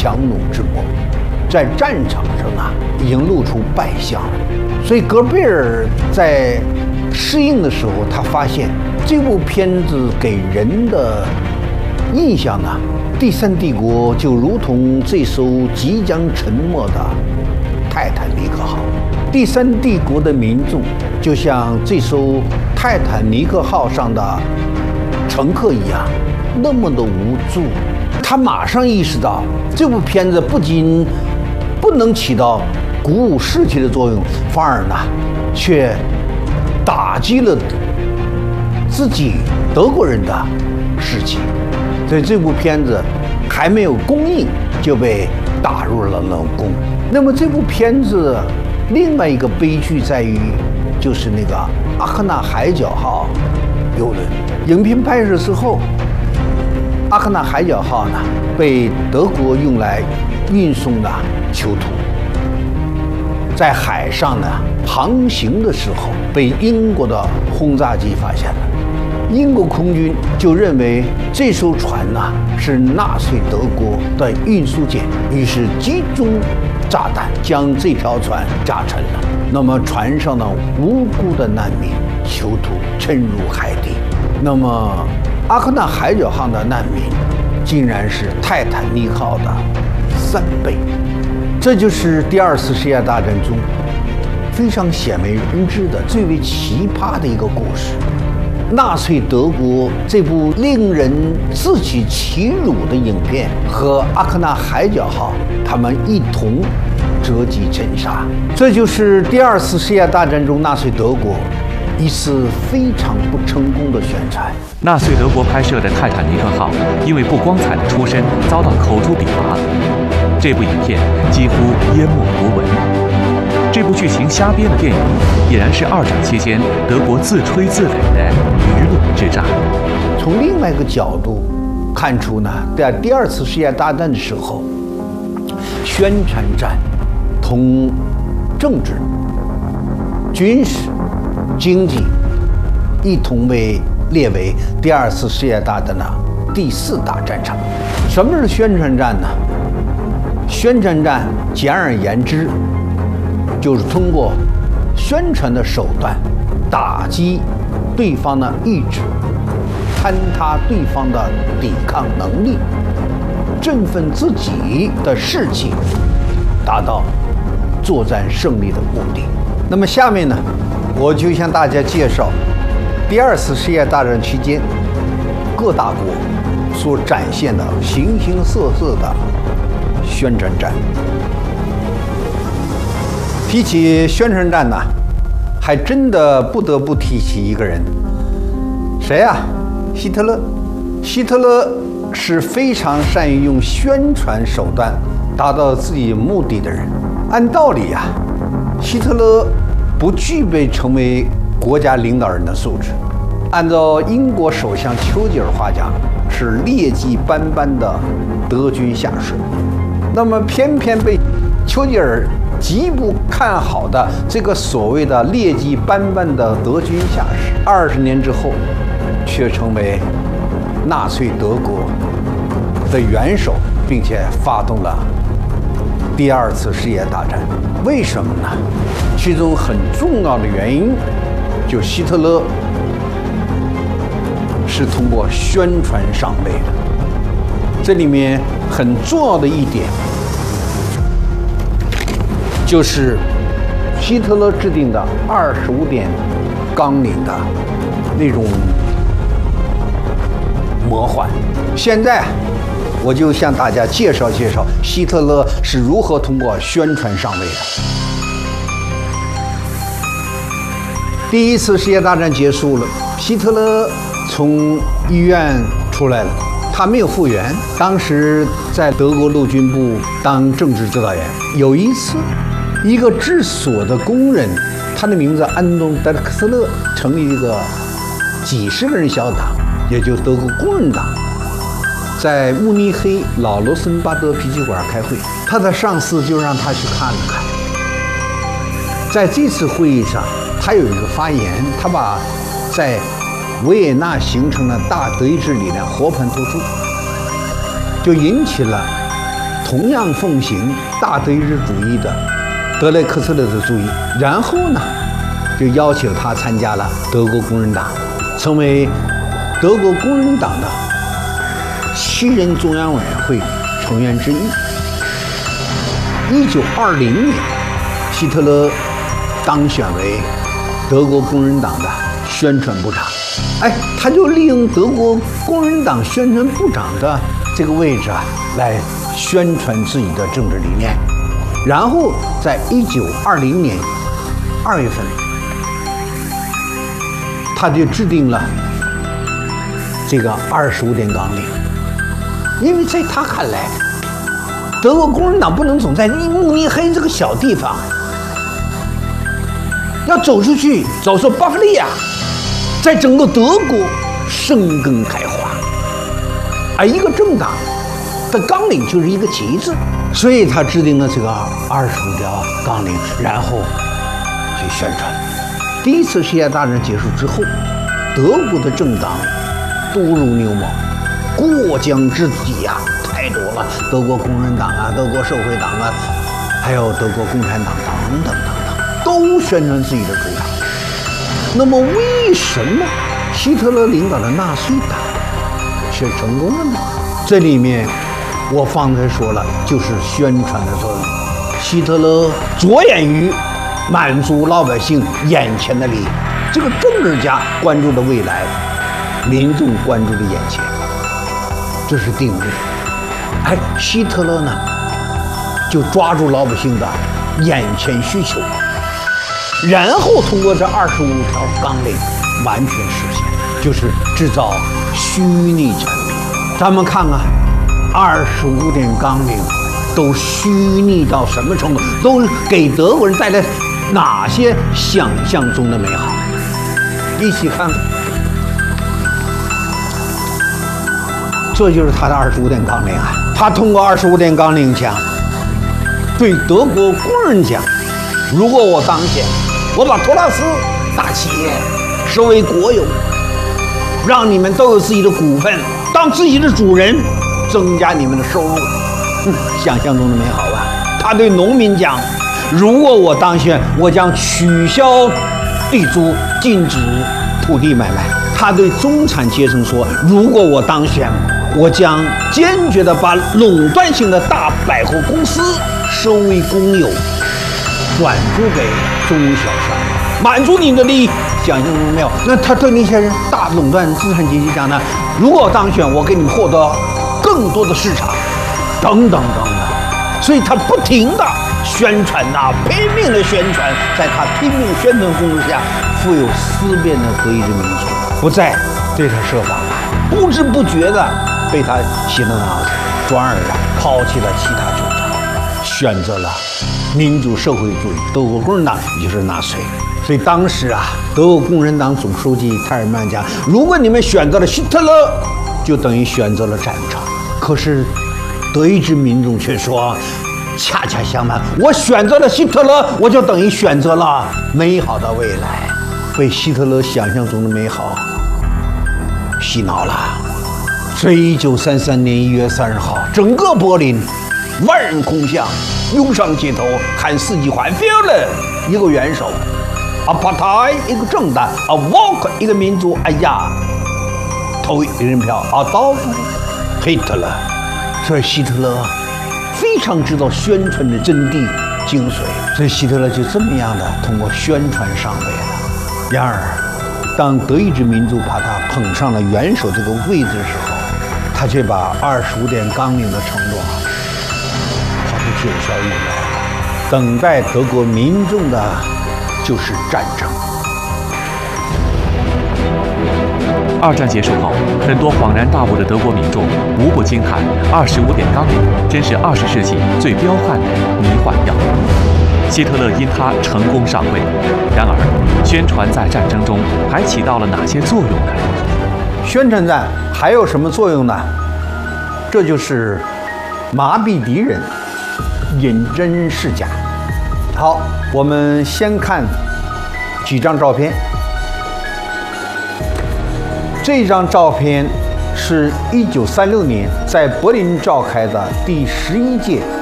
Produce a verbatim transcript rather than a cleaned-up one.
强弩之末，在战场上啊已经露出败相了。所以戈贝尔在适应的时候，他发现这部片子给人的印象呢，第三帝国就如同这艘即将沉没的泰坦尼克号，第三帝国的民众就像这艘泰坦尼克号上的乘客一样，那么的无助。他马上意识到，这部片子不仅不能起到鼓舞士气的作用，反而呢，却打击了自己德国人的士气。所以这部片子还没有公映就被打入了冷宫。那么这部片子另外一个悲剧在于，就是那个阿克纳海角号游轮。影片拍摄之后，阿克纳海角号呢被德国用来运送的囚徒，在海上呢航行的时候被英国的轰炸机发现了。英国空军就认为这艘船呢是纳粹德国的运输舰，于是集中炸弹将这条船炸沉了。那么船上的无辜的难民囚徒沉入海底。那么阿克纳海角号的难民竟然是泰坦尼克号的三倍。这就是第二次世界大战中非常鲜为人知的最为奇葩的一个故事。纳粹德国这部令人自取其辱的影片和阿克纳海角号，他们一同折戟沉沙。这就是第二次世界大战中纳粹德国一次非常不成功的宣传。 纳粹德国拍摄的泰坦尼克号因为不光彩的出身遭到口诛笔伐，这部影片几乎淹没国文。这部剧情瞎编的电影，已然是二战期间德国自吹自擂的舆论之战。 从另外一个角度看出呢，在第二次世界大战的时候，宣传战同政治、军事、经济一同被列为第二次世界大战的第四大战场。什么是宣传战呢？宣传战简而言之，就是通过宣传的手段打击对方的意志，坍塌对方的抵抗能力，振奋自己的士气，达到作战胜利的目的。那么下面呢，我就向大家介绍第二次世界大战期间各大国所展现的形形色色的宣传战。提起宣传战呢，还真的不得不提起一个人，谁呀、啊？希特勒。希特勒是非常善于用宣传手段达到自己目的的人。按道理呀、啊，希特勒不具备成为国家领导人的素质。按照英国首相丘吉尔话讲，是劣迹斑斑的德军下属。那么偏偏被丘吉尔极不看好的这个所谓的劣迹斑斑的德军下士，二十年之后，却成为纳粹德国的元首，并且发动了第二次世界大战。为什么呢？其中很重要的原因，就希特勒是通过宣传上位的。这里面很重要的一点，就是希特勒制定的二十五点纲领的那种魔幻。现在我就向大家介绍介绍希特勒是如何通过宣传上位的。第一次世界大战结束了，希特勒从医院出来了，他没有复原，当时在德国陆军部当政治指导员。有一次，一个制锁的工人，他的名字安东·德克斯勒，成立一个几十个人小党，也就是德国工人党，在慕尼黑老罗森巴德啤酒馆开会。他的上司就让他去看了看。在这次会议上，他有一个发言，他把在维也纳形成的大德意志理念和盘托出，就引起了同样奉行大德意志主义的德雷克斯勒的主义，然后呢，就邀请他参加了德国工人党，成为德国工人党的七人中央委员会成员之一。一九二零年，希特勒当选为德国工人党的宣传部长。哎，他就利用德国工人党宣传部长的这个位置啊，来宣传自己的政治理念。然后在一九二零年二月份，他就制定了这个二十五点纲领。因为在他看来，德国工人党不能总在慕尼黑这个小地方，要走出去，走出巴伐利亚，在整个德国生根开花。而一个政党的纲领就是一个旗帜，所以他制定了这个二十五条纲领，然后去宣传。第一次世界大战结束之后，德国的政党多如牛毛，过江之鲫呀，太多了。德国工人党啊，德国社会党啊，还有德国共产党等等等等，都宣传自己的主张。那么为什么希特勒领导的纳粹党却成功了呢？这里面我方才说了，就是宣传的作用。希特勒着眼于满足老百姓眼前的利益，这个政治家关注的未来，民众关注的眼前，这是定律。哎，希特勒呢，就抓住老百姓的眼前需求，然后通过这二十五条纲领完全实现，就是制造虚拟产品。咱们看看二十五点纲领都虚拟到什么程度，都给德国人带来哪些想象中的美好？一起看看。这就是他的二十五点纲领啊！他通过二十五点纲领讲，对德国工人讲：如果我当选，我把托拉斯大企业收为国有，让你们都有自己的股份，当自己的主人，增加你们的收入。嗯，想象中的美好吧？他对农民讲：如果我当选，我将取消地租，禁止土地买卖。他对中产阶层说：如果我当选，我将坚决地把垄断性的大百货公司收为公有，转租给中小商业，满足你的利益。想象中没有？那他对那些人大垄断资产阶级讲呢？如果我当选，我给你们获得更多的市场，等等等等。所以他不停地宣传呐、啊，拼命的宣传，在他拼命宣传攻势下，富有思辨的德意志民族不再对他设防了，不知不觉的被他洗了脑子，转而啊抛弃了其他主张，选择了民主社会主义德国共产党，也就是纳粹。所以当时啊，德国共产党总书记泰尔曼讲：如果你们选择了希特勒，就等于选择了战场。可是德意志民众却说，恰恰相反，我选择了希特勒，我就等于选择了美好的未来。被希特勒想象中的美好洗脑了。所以一九三三年一月三十号，整个柏林万人空巷，涌上街头看四季环 Führer 一个元首，Partei 一个政党，Volk 一个民族。哎呀，投一人票，Adolf Hitler。所以希特勒非常知道宣传的真谛精髓，所以希特勒就这么样的通过宣传上位了。然而，当德意志民族把他捧上了元首这个位置的时候，他却把二十五点纲领的承诺抛出九霄云外了。等待德国民众的就是战争。 二战结束后，很多恍然大悟的德国民众无不惊叹：二十五点纲领真是二十世纪最彪悍的迷幻药。希特勒因他成功上位，然而宣传在战争中还起到了哪些作用呢？ 宣传战还有什么作用呢？这就是麻痹敌人，引真示假。好，我们先看几张照片。这张照片是一九三六年在柏林召开的第十一届